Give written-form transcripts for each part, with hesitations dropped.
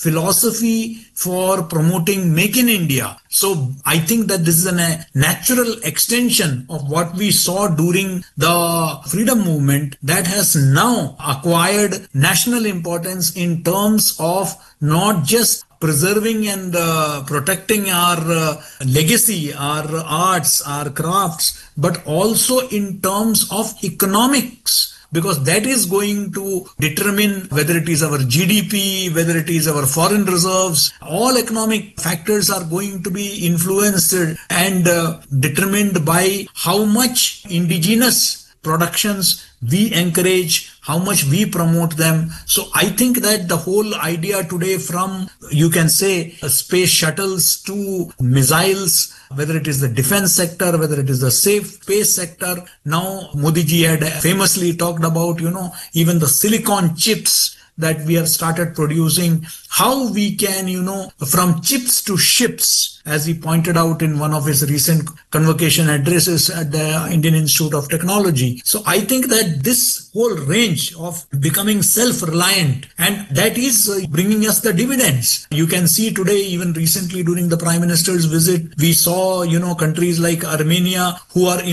philosophy for promoting Make in India. So I think that this is a natural extension of what we saw during the freedom movement that has now acquired national importance in terms of not just preserving and protecting our legacy, our arts, our crafts, but also in terms of economics. Because that is going to determine whether it is our GDP, whether it is our foreign reserves. All economic factors are going to be influenced and determined by how much indigenous productions we encourage, how much we promote them. So I think that the whole idea today, from, you can say, space shuttles to missiles, whether it is the defense sector, whether it is the safe space sector. Now, Modi ji had famously talked about, even the silicon chips that we have started producing, how we can, from chips to ships, as he pointed out in one of his recent convocation addresses at the Indian Institute of Technology. So I think that this whole range of becoming self-reliant, and that is bringing us the dividends. You can see today, even recently during the Prime Minister's visit, we saw, countries like Armenia who are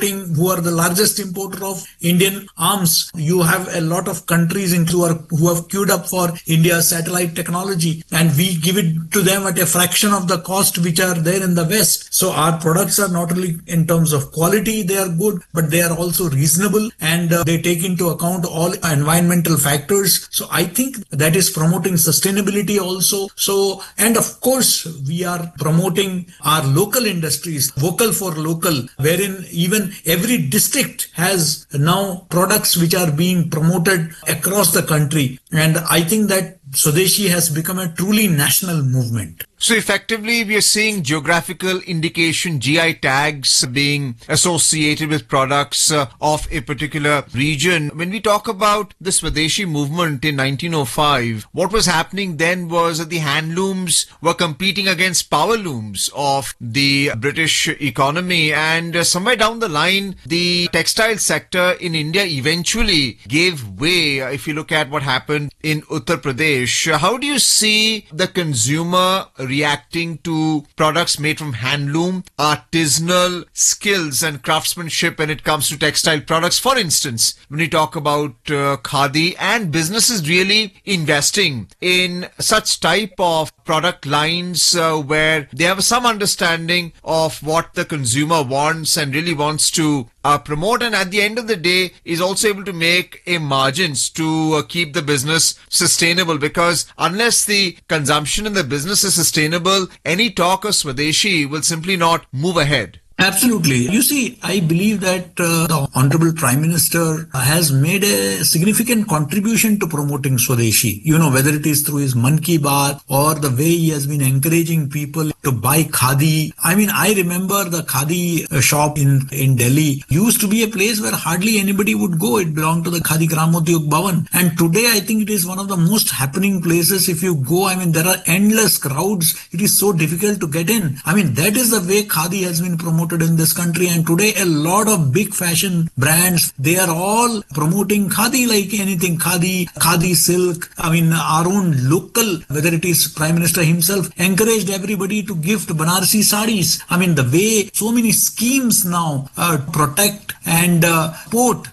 the largest importer of Indian arms. You have a lot of countries who have queued up for India's satellite technology, and we give it to them at a fraction of the cost which are there in the West. So our products are not only in terms of quality, they are good, but they are also reasonable, and they take into account all environmental factors. So I think that is promoting sustainability also. So, and of course, we are promoting our local industries, vocal for local, wherein even every district has now products which are being promoted across the country. And I think that Swadeshi has become a truly national movement. So effectively, we are seeing geographical indication, GI tags being associated with products of a particular region. When we talk about the Swadeshi movement in 1905, what was happening then was that the handlooms were competing against power looms of the British economy, and somewhere down the line, the textile sector in India eventually gave way. If you look at what happened in Uttar Pradesh, how do you see the consumer reacting to products made from handloom, artisanal skills and craftsmanship when it comes to textile products? For instance, when we talk about khadi, and businesses really investing in such type of product lines where they have some understanding of what the consumer wants and really wants to promote, and at the end of the day is also able to make a margins to keep the business sustainable, because unless the consumption in the business is sustainable, any talk of Swadeshi will simply not move ahead. Absolutely. You see, I believe that the Honorable Prime Minister has made a significant contribution to promoting Swadeshi. Whether it is through his Mann Ki Baat or the way he has been encouraging people to buy khadi. I mean, I remember the khadi shop in Delhi used to be a place where hardly anybody would go. It belonged to the Khadi Gramodyog Bhavan. And today, I think it is one of the most happening places. If you go, I mean, there are endless crowds. It is so difficult to get in. I mean, that is the way khadi has been promoted in this country, and today a lot of big fashion brands, they are all promoting khadi like anything. Khadi silk. I mean, our own local, whether it is Prime Minister himself, encouraged everybody to gift Banarsi sarees. I mean, the way so many schemes now protect and support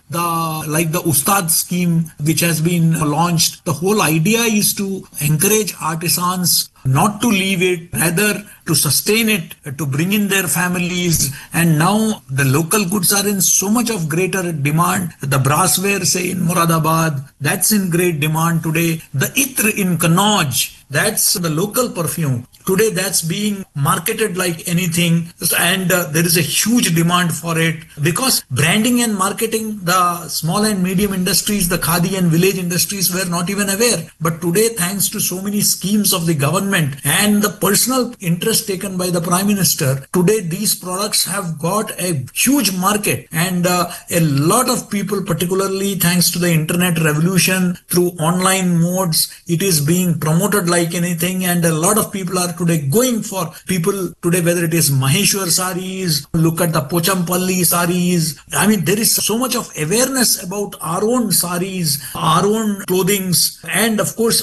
the Ustad scheme which has been launched. The whole idea is to encourage artisans not to leave it, rather to sustain it, to bring in their families. And now the local goods are in so much of greater demand. The brassware, say in Moradabad, that's in great demand today. The Itr in Kannauj, that's the local perfume. Today that's being marketed like anything, and there is a huge demand for it, because branding and marketing, the small and medium industries, the khadi and village industries were not even aware. But today, thanks to so many schemes of the government and the personal interest taken by the Prime Minister, today these products have got a huge market, and a lot of people, particularly thanks to the internet revolution, through online modes, it is being promoted like anything, and a lot of people are today going for people today, whether it is Maheshwar sarees, look at the Pochampalli sarees. I mean, there is so much of awareness about our own sarees, our own clothings, and of course